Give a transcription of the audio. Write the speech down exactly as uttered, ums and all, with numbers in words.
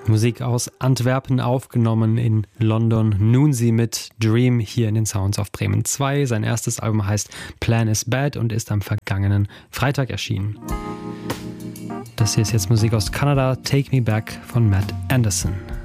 Musik aus Antwerpen aufgenommen in London. Nun sie mit Dream hier in den Sounds auf Bremen zwei. Sein erstes Album heißt Plan is Bad und ist am vergangenen Freitag erschienen. Das hier ist jetzt Musik aus Kanada, Take Me Back von Matt Anderson.